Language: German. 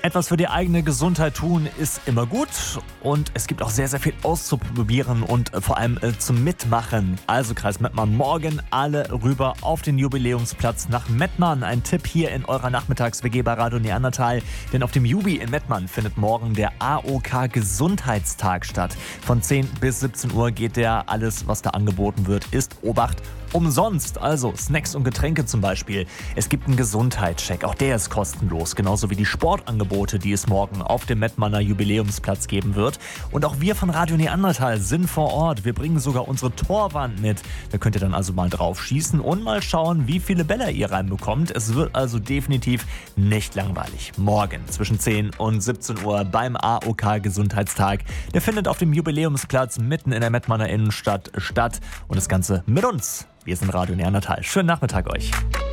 Etwas für die eigene Gesundheit tun ist immer gut und es gibt auch sehr, sehr viel auszuprobieren und vor allem zum Mitmachen. Also Kreis Mettmann, morgen alle rüber auf den Jubiläumsplatz nach Mettmann. Ein Tipp hier in eurer Nachmittags-WG bei Radio Neandertal, denn auf dem Jubi in Mettmann findet morgen der AOK Gesundheitstag statt. Von 10 bis 17 Uhr geht der. Alles, was da angeboten wird, ist Obacht umsonst. Also Snacks und Getränke zum Beispiel. Es gibt einen Gesundheitscheck, auch der ist kostenlos. Genauso wie die Sportangebote, die es morgen auf dem Mettmanner Jubiläumsplatz geben wird. Und auch wir von Radio Neandertal sind vor Ort. Wir bringen sogar unsere Torwand mit. Da könnt ihr dann also mal drauf schießen und mal schauen, wie viele Bälle ihr reinbekommt. Es wird also definitiv nicht langweilig. Morgen zwischen 10 und 17 Uhr beim AOK Gesundheitstag. Der findet auf dem Jubiläumsplatz mitten in der Mettmanner Innenstadt statt. Und das Ganze mit uns. Wir sind Radio Neandertal. Schönen Nachmittag euch.